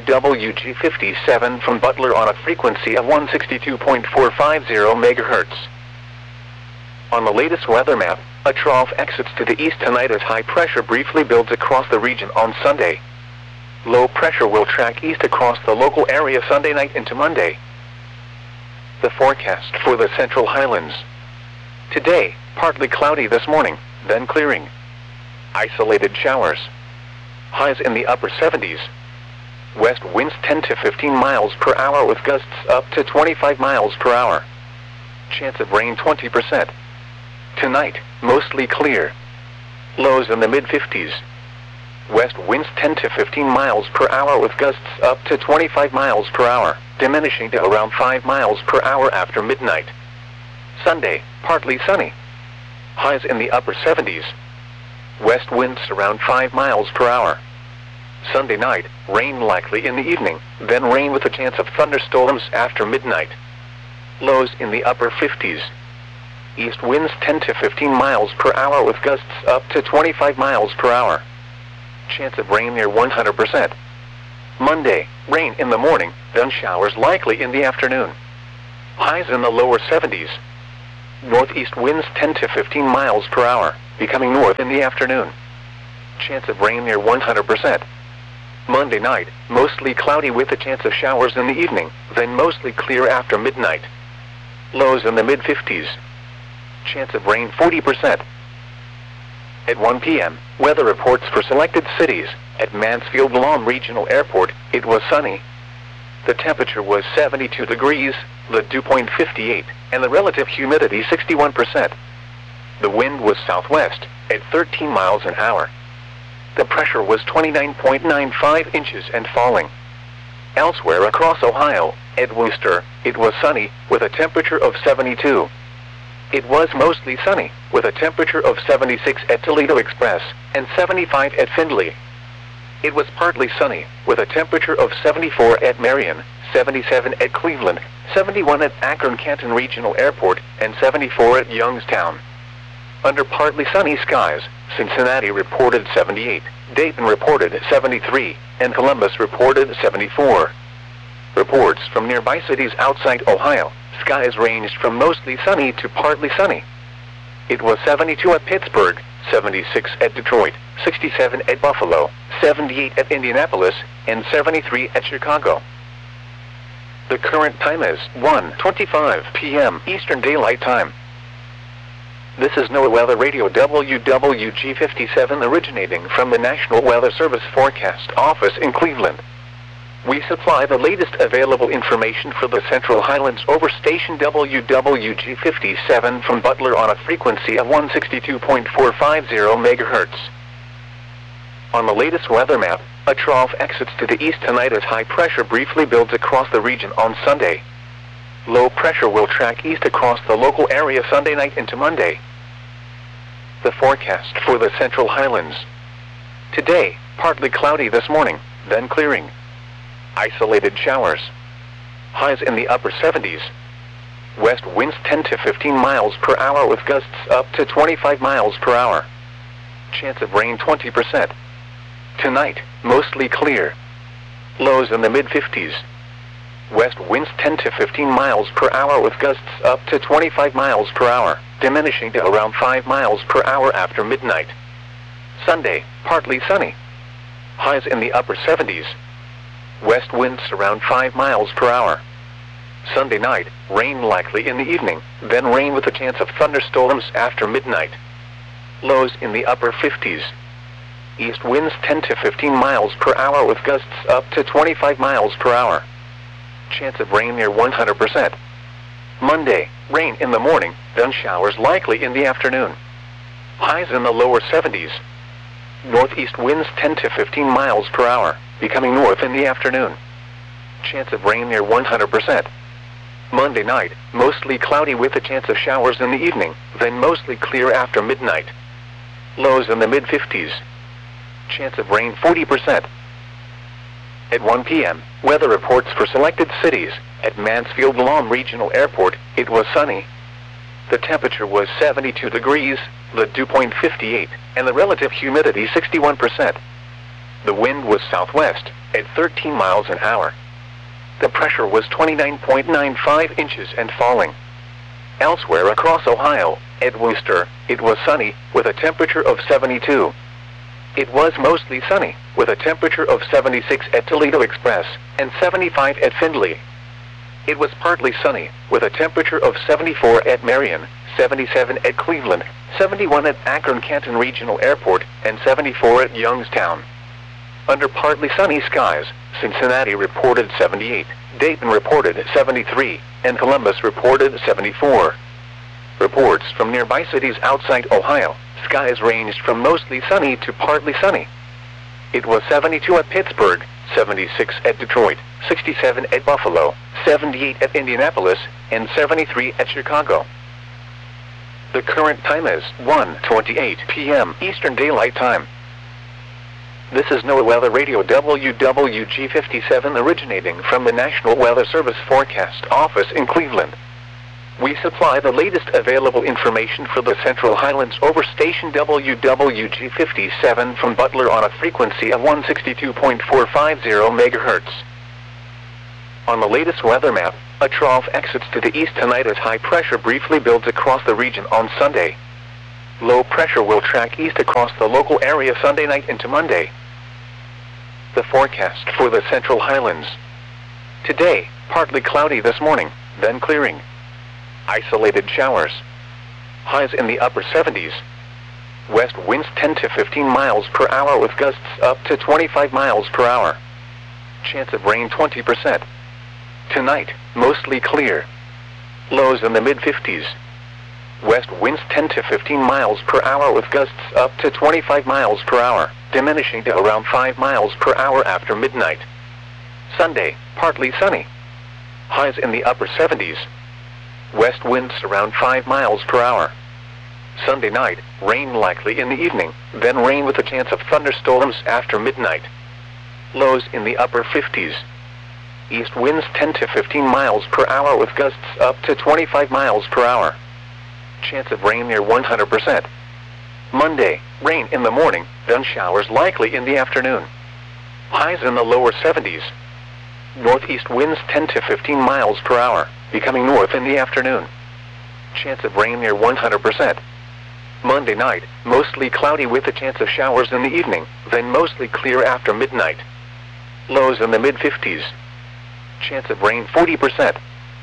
WWG57 from Butler on a frequency of 162.450 MHz. On the latest weather map, a trough exits to the east tonight as high pressure briefly builds across the region on Sunday. Low pressure will track east across the local area Sunday night into Monday. The forecast for the Central Highlands. Today, partly cloudy this morning, then clearing. Isolated showers. Highs in the upper 70s. West winds 10 to 15 miles per hour with gusts up to 25 miles per hour. Chance of rain 20%. Tonight, mostly clear. Lows in the mid-50s. West winds 10 to 15 miles per hour with gusts up to 25 miles per hour, diminishing to around 5 miles per hour after midnight. Sunday, partly sunny. Highs in the upper 70s. West winds around 5 miles per hour. Sunday night, rain likely in the evening, then rain with a chance of thunderstorms after midnight. Lows in the upper 50s. East winds 10 to 15 miles per hour with gusts up to 25 miles per hour. Chance of rain near 100%. Monday, rain in the morning, then showers likely in the afternoon. Highs in the lower 70s. Northeast winds 10 to 15 miles per hour, becoming north in the afternoon. Chance of rain near 100%. Monday night, mostly cloudy with a chance of showers in the evening, then mostly clear after midnight. Lows in the mid-50s. Chance of rain 40%. At 1 p.m., weather reports for selected cities. At Mansfield-Lom Regional Airport, it was sunny. The temperature was 72 degrees, the dew point 58, and the relative humidity 61%. The wind was southwest, at 13 miles an hour. The pressure was 29.95 inches and falling. Elsewhere across Ohio, at Wooster, it was sunny, with a temperature of 72. It was mostly sunny, with a temperature of 76 at Toledo Express, and 75 at Findlay. It was partly sunny, with a temperature of 74 at Marion, 77 at Cleveland, 71 at Akron-Canton Regional Airport, and 74 at Youngstown. Under partly sunny skies, Cincinnati reported 78, Dayton reported 73, and Columbus reported 74. Reports from nearby cities outside Ohio, skies ranged from mostly sunny to partly sunny. It was 72 at Pittsburgh, 76 at Detroit, 67 at Buffalo, 78 at Indianapolis, and 73 at Chicago. The current time is 1:25 p.m. Eastern Daylight Time. This is NOAA Weather Radio WWG57 originating from the National Weather Service Forecast Office in Cleveland. We supply the latest available information for the Central Highlands over station WWG57 from Butler on a frequency of 162.450 MHz. On the latest weather map, a trough exits to the east tonight as high pressure briefly builds across the region on Sunday. Low pressure will track east across the local area Sunday night into Monday. The forecast for the Central Highlands. Today, partly cloudy this morning, then clearing. Isolated showers. Highs in the upper 70s. West winds 10 to 15 miles per hour with gusts up to 25 miles per hour. Chance of rain 20%. Tonight, mostly clear. Lows in the mid-50s. West winds 10 to 15 miles per hour with gusts up to 25 miles per hour, diminishing to around 5 miles per hour after midnight. Sunday, partly sunny. Highs in the upper 70s. West winds around 5 miles per hour. Sunday night, rain likely in the evening, then rain with a chance of thunderstorms after midnight. Lows in the upper 50s. East winds 10 to 15 miles per hour with gusts up to 25 miles per hour. Chance of rain near 100%. Monday, rain in the morning, then showers likely in the afternoon. Highs in the lower 70s. Northeast winds 10 to 15 miles per hour, becoming north in the afternoon. Chance of rain near 100%. Monday night, mostly cloudy with a chance of showers in the evening, then mostly clear after midnight. Lows in the mid-50s. Chance of rain 40%. At 1 p.m., weather reports for selected cities. At Mansfield-Lom Regional Airport, it was sunny. The temperature was 72 degrees, the dew point 58, and the relative humidity 61%. The wind was southwest, at 13 miles an hour. The pressure was 29.95 inches and falling. Elsewhere across Ohio, at Wooster, it was sunny, with a temperature of 72. It was mostly sunny, with a temperature of 76 at Toledo Express, and 75 at Findlay. It was partly sunny, with a temperature of 74 at Marion, 77 at Cleveland, 71 at Akron-Canton Regional Airport, and 74 at Youngstown. Under partly sunny skies, Cincinnati reported 78, Dayton reported 73, and Columbus reported 74. Reports from nearby cities outside Ohio, skies ranged from mostly sunny to partly sunny. It was 72 at Pittsburgh, 76 at Detroit, 67 at Buffalo, 78 at Indianapolis, and 73 at Chicago. The current time is 1:28 p.m. Eastern Daylight Time. This is NOAA Weather Radio WWG57 originating from the National Weather Service Forecast Office in Cleveland. We supply the latest available information for the Central Highlands over station WWG57 from Butler on a frequency of 162.450 MHz. On the latest weather map, a trough exits to the east tonight as high pressure briefly builds across the region on Sunday. Low pressure will track east across the local area Sunday night into Monday. The forecast for the Central Highlands. Today, partly cloudy this morning, then clearing. Isolated showers. Highs in the upper 70s. West winds 10 to 15 miles per hour with gusts up to 25 miles per hour. Chance of rain 20%. Tonight, mostly clear. Lows in the mid-50s. West winds 10 to 15 miles per hour with gusts up to 25 miles per hour, diminishing to around 5 miles per hour after midnight. Sunday, partly sunny. Highs in the upper 70s. West winds around 5 miles per hour. Sunday night, rain likely in the evening, then rain with a chance of thunderstorms after midnight. Lows in the upper 50s. East winds 10 to 15 miles per hour with gusts up to 25 miles per hour. Chance of rain near 100%. Monday, rain in the morning, then showers likely in the afternoon. Highs in the lower 70s. Northeast winds 10 to 15 miles per hour, becoming north in the afternoon. Chance of rain near 100%. Monday night, mostly cloudy with a chance of showers in the evening, then mostly clear after midnight. Lows in the mid-50s. Chance of rain 40%.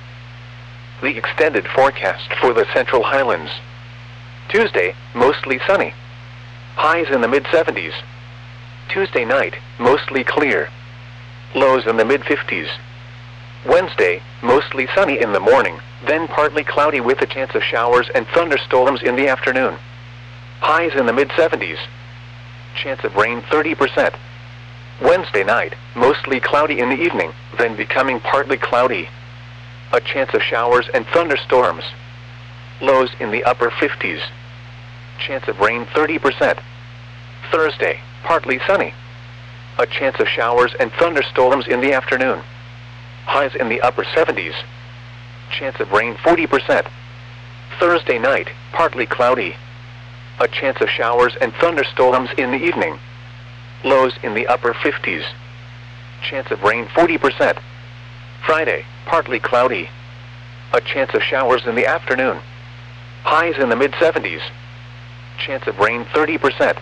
The extended forecast for the Central Highlands. Tuesday, mostly sunny. Highs in the mid-70s. Tuesday night, mostly clear. Lows in the mid-50s. Wednesday, mostly sunny in the morning, then partly cloudy with a chance of showers and thunderstorms in the afternoon. Highs in the mid-70s. Chance of rain 30%. Wednesday night, mostly cloudy in the evening, then becoming partly cloudy. A chance of showers and thunderstorms. Lows in the upper 50s. Chance of rain 30%. Thursday, partly sunny. A chance of showers and thunderstorms in the afternoon. Highs in the upper 70s. Chance of rain 40%. Thursday night, partly cloudy. A chance of showers and thunderstorms in the evening. Lows in the upper 50s. Chance of rain 40%. Friday, partly cloudy. A chance of showers in the afternoon. Highs in the mid-70s. Chance of rain 30%.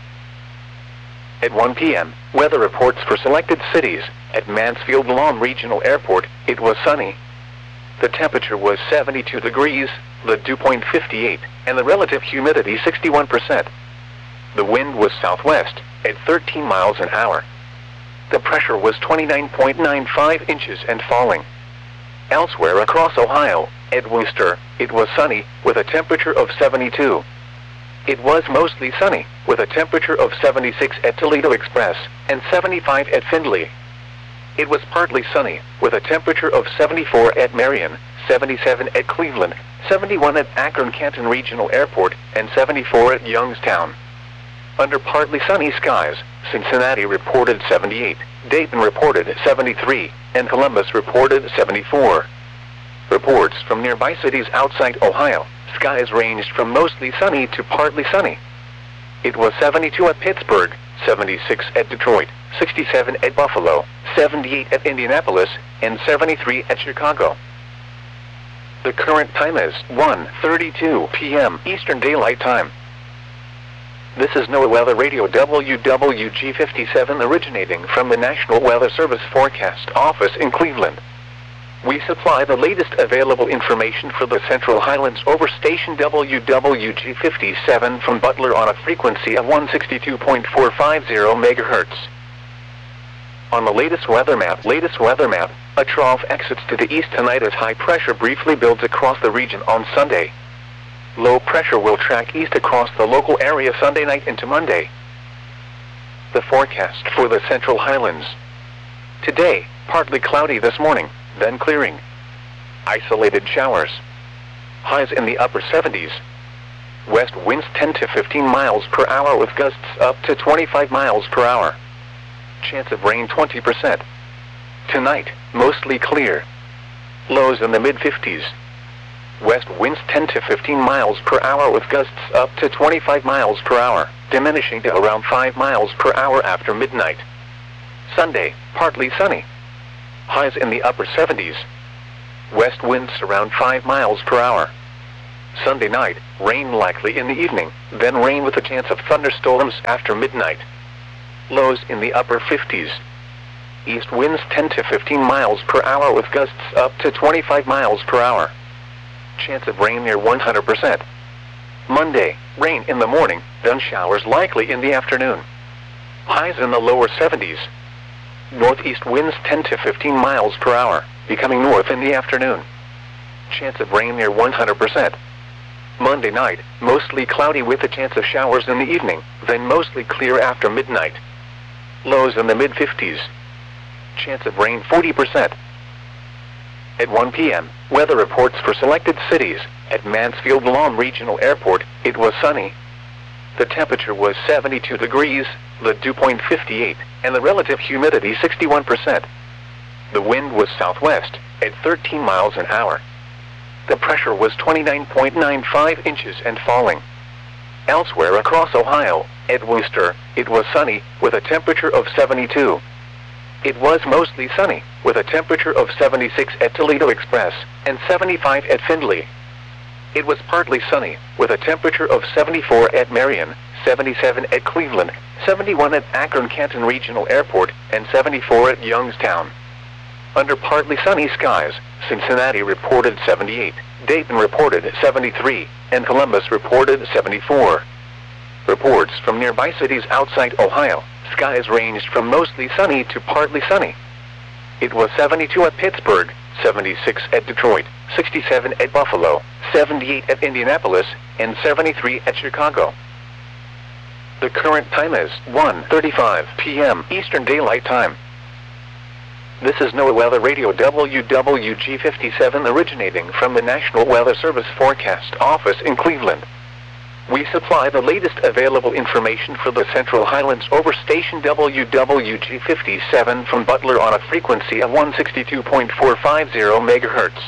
At 1 p.m., weather reports for selected cities. At Mansfield Lawn Regional Airport, it was sunny. The temperature was 72 degrees, the dew point 58, and the relative humidity 61%. The wind was southwest, at 13 miles an hour. The pressure was 29.95 inches and falling. Elsewhere across Ohio, at Wooster, it was sunny, with a temperature of 72. It was mostly sunny, with a temperature of 76 at Toledo Express, and 75 at Findlay. It was partly sunny, with a temperature of 74 at Marion, 77 at Cleveland, 71 at Akron-Canton Regional Airport, and 74 at Youngstown. Under partly sunny skies, Cincinnati reported 78, Dayton reported 73, and Columbus reported 74. Reports from nearby cities outside Ohio, skies ranged from mostly sunny to partly sunny. It was 72 at Pittsburgh, 76 at Detroit, 67 at Buffalo, 78 at Indianapolis, and 73 at Chicago. The current time is 1:32 p.m. Eastern Daylight Time. This is NOAA Weather Radio WWG57 originating from the National Weather Service Forecast Office in Cleveland. We supply the latest available information for the Central Highlands over station WWG57 from Butler on a frequency of 162.450 MHz. On the latest weather map, a trough exits to the east tonight as high pressure briefly builds across the region on Sunday. Low pressure will track east across the local area Sunday night into Monday. The forecast for the Central Highlands. Today, partly cloudy this morning, then clearing. Isolated showers. Highs in the upper 70s. West winds 10 to 15 miles per hour with gusts up to 25 miles per hour. Chance of rain 20%. Tonight, mostly clear. Lows in the mid-50s. West winds 10 to 15 miles per hour with gusts up to 25 miles per hour, diminishing to around 5 miles per hour after midnight. Sunday, partly sunny. Highs in the upper 70s. West winds around 5 miles per hour. Sunday night, rain likely in the evening, then rain with a chance of thunderstorms after midnight. Lows in the upper 50s. East winds 10 to 15 miles per hour with gusts up to 25 miles per hour. Chance of rain near 100%. Monday, rain in the morning, then showers likely in the afternoon. Highs in the lower 70s. Northeast winds 10 to 15 miles per hour, becoming north in the afternoon. Chance of rain near 100%. Monday night, mostly cloudy with a chance of showers in the evening, then mostly clear after midnight. Lows in the mid-50s. Chance of rain 40%. At 1 p.m., weather reports for selected cities. At Mansfield Lawn Regional Airport, it was sunny. The temperature was 72 degrees, the dew point 58, and the relative humidity 61%. The wind was southwest, at 13 miles an hour. The pressure was 29.95 inches and falling. Elsewhere across Ohio, at Wooster, it was sunny, with a temperature of 72. It was mostly sunny, with a temperature of 76 at Toledo Express, and 75 at Findlay. It was partly sunny, with a temperature of 74 at Marion, 77 at Cleveland, 71 at Akron-Canton Regional Airport, and 74 at Youngstown. Under partly sunny skies, Cincinnati reported 78, Dayton reported 73, and Columbus reported 74. Reports from nearby cities outside Ohio, skies ranged from mostly sunny to partly sunny. It was 72 at Pittsburgh, 76 at Detroit, 67 at Buffalo, 78 at Indianapolis, and 73 at Chicago. The current time is 1:35 p.m. Eastern Daylight Time. This is NOAA Weather Radio WWG57 originating from the National Weather Service Forecast Office in Cleveland. We supply the latest available information for the Central Highlands over station WWG57 from Butler on a frequency of 162.450 MHz.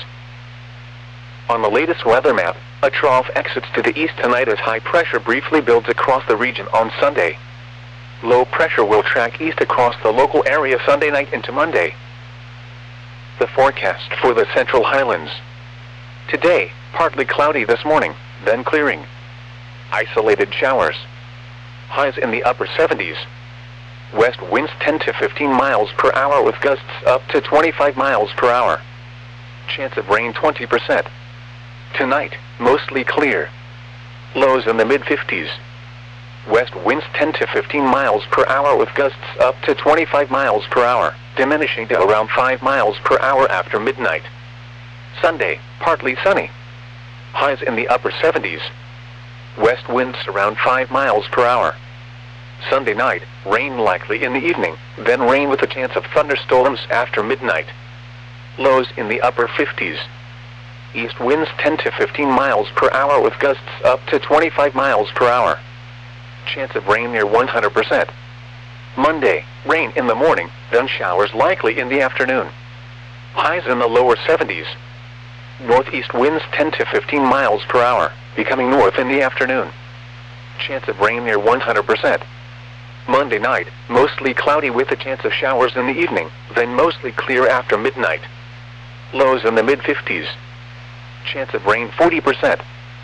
On the latest weather map, a trough exits to the east tonight as high pressure briefly builds across the region on Sunday. Low pressure will track east across the local area Sunday night into Monday. The forecast for the Central Highlands. Today, partly cloudy this morning, then clearing. Isolated showers. Highs in the upper 70s. West winds 10 to 15 miles per hour with gusts up to 25 miles per hour. Chance of rain 20%. Tonight, mostly clear. Lows in the mid-50s. West winds 10 to 15 miles per hour with gusts up to 25 miles per hour, diminishing to around 5 miles per hour after midnight. Sunday, partly sunny. Highs in the upper 70s. West winds around 5 miles per hour. Sunday night, rain likely in the evening, then rain with a chance of thunderstorms after midnight. Lows in the upper 50s. East winds 10 to 15 miles per hour with gusts up to 25 miles per hour. Chance of rain near 100%. Monday, rain in the morning, then showers likely in the afternoon. Highs in the lower 70s. Northeast winds 10 to 15 miles per hour, becoming north in the afternoon. Chance of rain near 100%. Monday night, mostly cloudy with a chance of showers in the evening, then mostly clear after midnight. Lows in the mid-50s. Chance of rain 40%.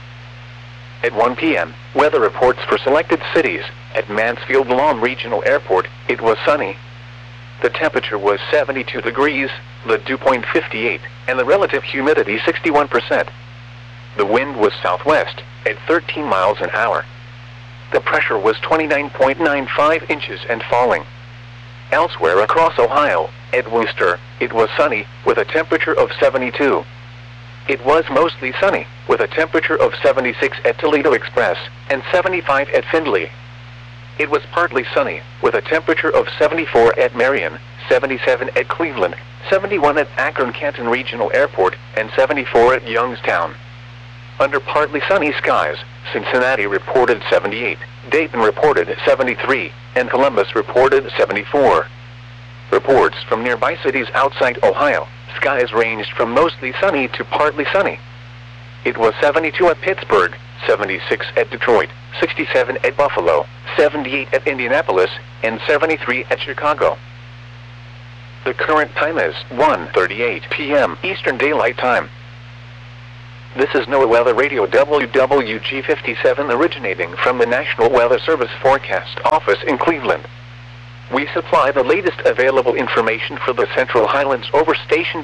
At 1 p.m., weather reports for selected cities. At Mansfield Lawn Regional Airport, it was sunny. The temperature was 72 degrees, the dew point 58, and the relative humidity 61%. The wind was southwest, at 13 miles an hour. The pressure was 29.95 inches and falling. Elsewhere across Ohio, at Wooster, it was sunny, with a temperature of 72. It was mostly sunny, with a temperature of 76 at Toledo Express, and 75 at Findlay. It was partly sunny, with a temperature of 74 at Marion, 77 at Cleveland, 71 at Akron-Canton Regional Airport, and 74 at Youngstown. Under partly sunny skies, Cincinnati reported 78, Dayton reported 73, and Columbus reported 74. Reports from nearby cities outside Ohio, skies ranged from mostly sunny to partly sunny. It was 72 at Pittsburgh, 76 at Detroit, 67 at Buffalo, 78 at Indianapolis, and 73 at Chicago. The current time is 1:38 p.m. Eastern Daylight Time. This is NOAA Weather Radio WWG57 originating from the National Weather Service Forecast Office in Cleveland. We supply the latest available information for the Central Highlands over station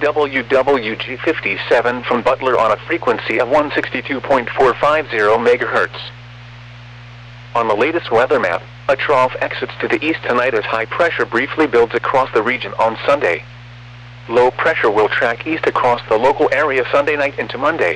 WWG57 from Butler on a frequency of 162.450 MHz. On the latest weather map, a trough exits to the east tonight as high pressure briefly builds across the region on Sunday. Low pressure will track east across the local area Sunday night into Monday.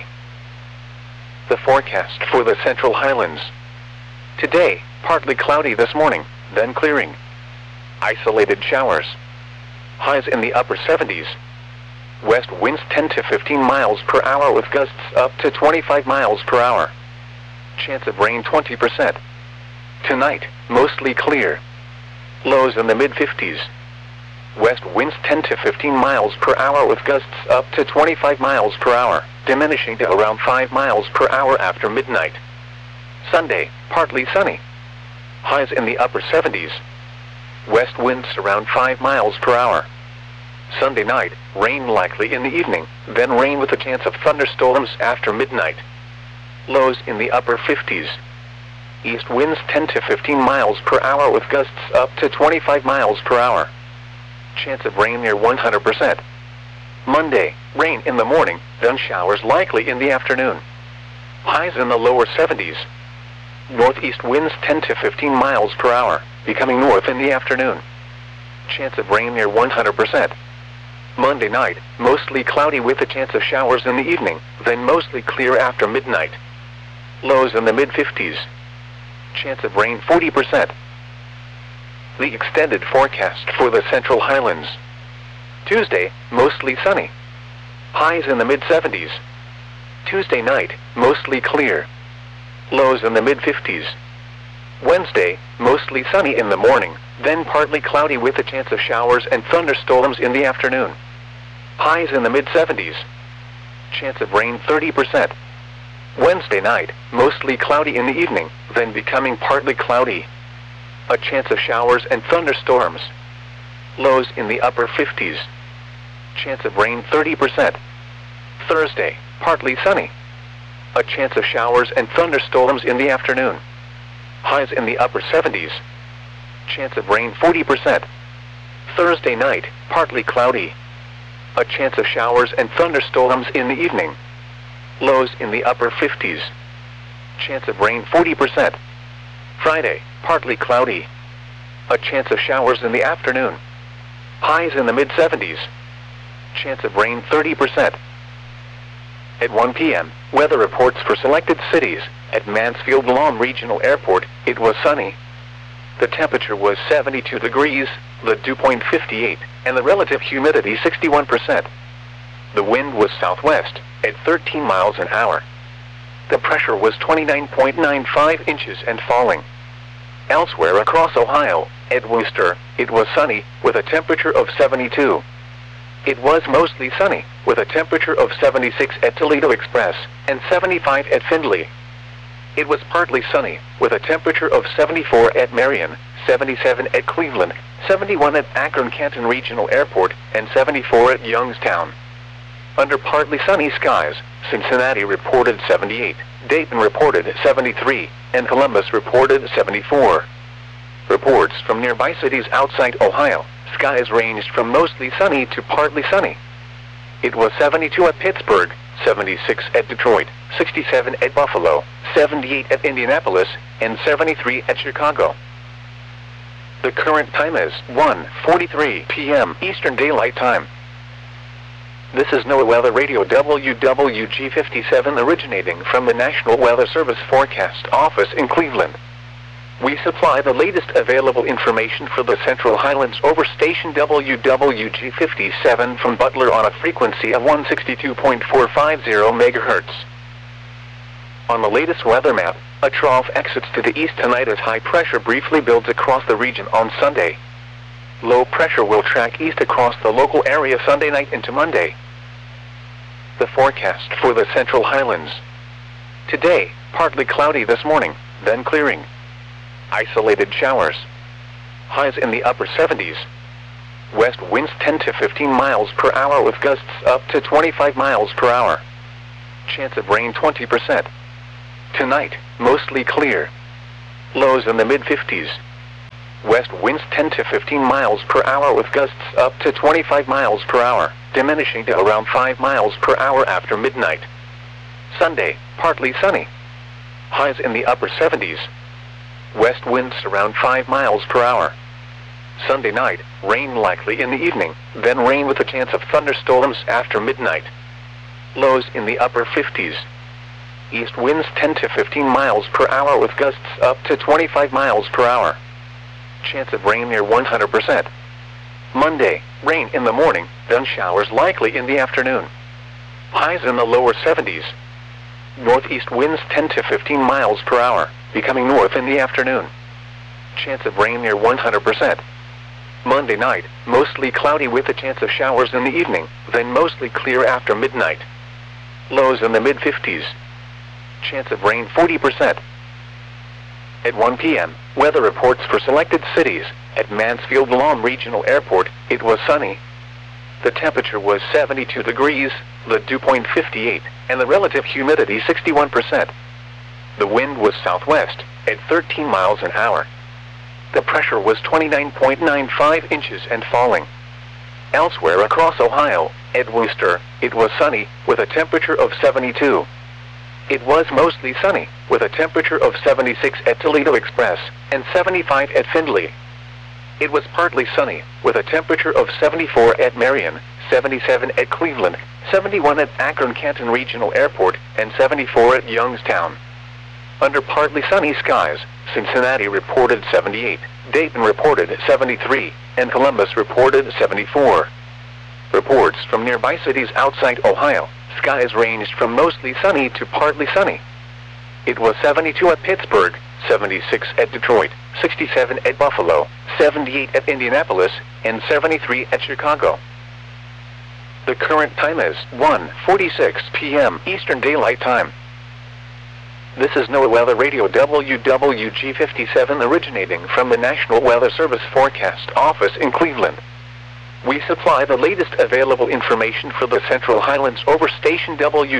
The forecast for the Central Highlands. Today, partly cloudy this morning, then clearing. Isolated showers. Highs in the upper 70s. West winds 10 to 15 miles per hour with gusts up to 25 miles per hour. Chance of rain 20%. Tonight, mostly clear. Lows in the mid-50s. West winds 10 to 15 miles per hour with gusts up to 25 miles per hour, diminishing to around 5 miles per hour after midnight. Sunday, partly sunny. Highs in the upper 70s. West winds around 5 miles per hour. Sunday night, rain likely in the evening, then rain with a chance of thunderstorms after midnight. Lows in the upper 50s. East winds 10 to 15 miles per hour with gusts up to 25 miles per hour. Chance of rain near 100%. Monday, rain in the morning, then showers likely in the afternoon. Highs in the lower 70s. Northeast winds 10 to 15 miles per hour, becoming north in the afternoon. Chance of rain near 100%. Monday night, mostly cloudy with a chance of showers in the evening, then mostly clear after midnight. Lows in the mid-50s. Chance of rain 40%. The extended forecast for the Central Highlands. Tuesday, mostly sunny. Highs in the mid-70s. Tuesday night, mostly clear. Lows in the mid-50s. Wednesday, mostly sunny in the morning, then partly cloudy with a chance of showers and thunderstorms in the afternoon. Highs in the mid-70s. Chance of rain 30%. Wednesday night, mostly cloudy in the evening, then becoming partly cloudy. A chance of showers and thunderstorms. Lows in the upper 50s. Chance of rain 30%. Thursday, partly sunny. A chance of showers and thunderstorms in the afternoon. Highs in the upper 70s. Chance of rain 40%. Thursday night, partly cloudy. A chance of showers and thunderstorms in the evening. Lows in the upper 50s. Chance of rain 40%. Friday, partly cloudy. A chance of showers in the afternoon. Highs in the mid-70s. Chance of rain 30%. At 1 p.m., weather reports for selected cities. At Mansfield Lawn Regional Airport, it was sunny. The temperature was 72 degrees, the dew point 58, and the relative humidity 61%. The wind was southwest, at 13 miles an hour. The pressure was 29.95 inches and falling. Elsewhere across Ohio, at Wooster, it was sunny, with a temperature of 72. It was mostly sunny, with a temperature of 76 at Toledo Express, and 75 at Findlay. It was partly sunny, with a temperature of 74 at Marion, 77 at Cleveland, 71 at Akron-Canton Regional Airport, and 74 at Youngstown. Under partly sunny skies, Cincinnati reported 78, Dayton reported 73, and Columbus reported 74. Reports from nearby cities outside Ohio, skies ranged from mostly sunny to partly sunny. It was 72 at Pittsburgh, 76 at Detroit, 67 at Buffalo, 78 at Indianapolis, and 73 at Chicago. The current time is 1:43 p.m. Eastern Daylight Time. This is NOAA Weather Radio WWG57 originating from the National Weather Service Forecast Office in Cleveland. We supply the latest available information for the Central Highlands over station WWG57 from Butler on a frequency of 162.450 MHz. On the latest weather map, a trough exits to the east tonight as high pressure briefly builds across the region on Sunday. Low pressure will track east across the local area Sunday night into Monday. The forecast for the Central Highlands. Today, partly cloudy this morning, then clearing. Isolated showers. Highs in the upper 70s. West winds 10 to 15 miles per hour with gusts up to 25 miles per hour. Chance of rain 20%. Tonight, mostly clear. Lows in the mid-50s. West winds 10 to 15 miles per hour with gusts up to 25 miles per hour, diminishing to around 5 miles per hour after midnight. Sunday, partly sunny. Highs in the upper 70s. West winds around 5 miles per hour. Sunday night, rain likely in the evening, then rain with a chance of thunderstorms after midnight. Lows in the upper 50s. East winds 10 to 15 miles per hour with gusts up to 25 miles per hour. Chance of rain near 100%. Monday, rain in the morning, then showers likely in the afternoon. Highs in the lower 70s. Northeast winds 10 to 15 miles per hour, becoming north in the afternoon. Chance of rain near 100%. Monday night, mostly cloudy with a chance of showers in the evening, then mostly clear after midnight. Lows in the mid-50s. Chance of rain 40%. At 1 p.m., weather reports for selected cities. At Mansfield Lawn Regional Airport, it was sunny. The temperature was 72 degrees, the dew point 58, and the relative humidity 61%. The wind was southwest, at 13 miles an hour. The pressure was 29.95 inches and falling. Elsewhere across Ohio, at Wooster, it was sunny, with a temperature of 72. It was mostly sunny, with a temperature of 76 at Toledo Express, and 75 at Findlay. It was partly sunny, with a temperature of 74 at Marion, 77 at Cleveland, 71 at Akron-Canton Regional Airport, and 74 at Youngstown. Under partly sunny skies, Cincinnati reported 78, Dayton reported 73, and Columbus reported 74. Reports from nearby cities outside Ohio, skies ranged from mostly sunny to partly sunny. It was 72 at Pittsburgh, 76 at Detroit, 67 at Buffalo, 78 at Indianapolis, and 73 at Chicago. The current time is 1:46 p.m. Eastern Daylight Time. This is NOAA Weather Radio WWG57 originating from the National Weather Service Forecast Office in Cleveland. We supply the latest available information for the Central Highlands over station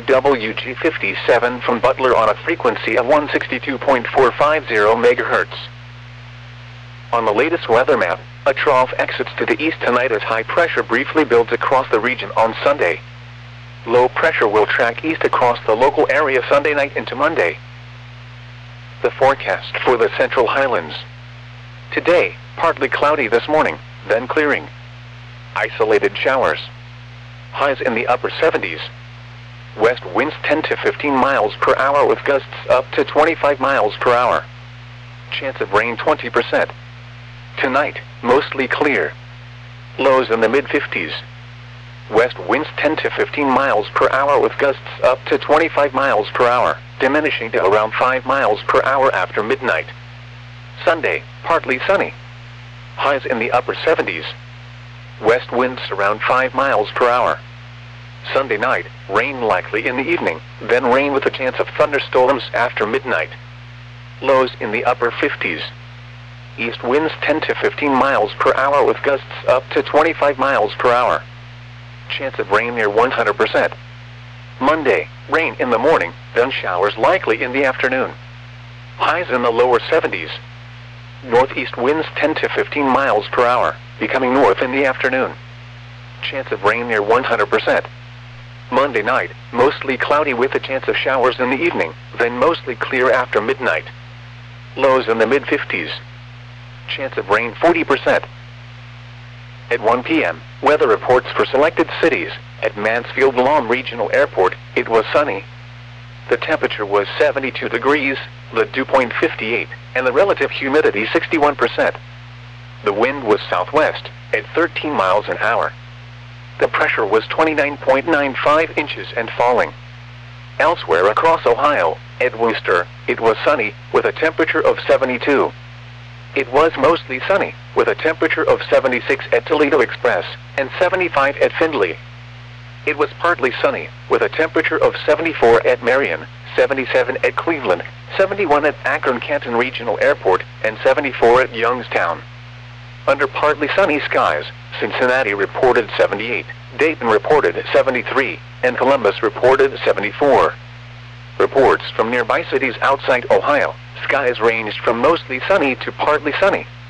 WWG57 from Butler on a frequency of 162.450 MHz. On the latest weather map, a trough exits to the east tonight as high pressure briefly builds across the region on Sunday. Low pressure will track east across the local area Sunday night into Monday. The forecast for the Central Highlands. Today, partly cloudy this morning, then clearing. Isolated showers. Highs in the upper 70s. West winds 10 to 15 miles per hour with gusts up to 25 miles per hour. Chance of rain 20%. Tonight, mostly clear. Lows in the mid-50s. West winds 10 to 15 miles per hour with gusts up to 25 miles per hour, diminishing to around 5 miles per hour after midnight. Sunday, partly sunny. Highs in the upper 70s. West winds around 5 miles per hour. Sunday night, rain likely in the evening, then rain with a chance of thunderstorms after midnight. Lows in the upper 50s. East winds 10 to 15 miles per hour with gusts up to 25 miles per hour. Chance of rain near 100%. Monday, rain in the morning, then showers likely in the afternoon. Highs in the lower 70s. Northeast winds 10 to 15 miles per hour, becoming north in the afternoon. Chance of rain near 100%. Monday night, mostly cloudy with a chance of showers in the evening, then mostly clear after midnight. Lows in the mid-50s. Chance of rain 40%. At 1 p.m., weather reports for selected cities. At Mansfield Lawn Regional Airport, it was sunny. The temperature was 72 degrees, the dew point 58, and the relative humidity 61%. The wind was southwest, at 13 miles an hour. The pressure was 29.95 inches and falling. Elsewhere across Ohio, at Wooster, it was sunny, with a temperature of 72. It was mostly sunny, with a temperature of 76 at Toledo Express, and 75 at Findlay. It was partly sunny, with a temperature of 74 at Marion, 77 at Cleveland, 71 at Akron-Canton Regional Airport, and 74 at Youngstown. Under partly sunny skies, Cincinnati reported 78, Dayton reported 73, and Columbus reported 74. Reports from nearby cities outside Ohio, skies ranged from mostly sunny to partly sunny.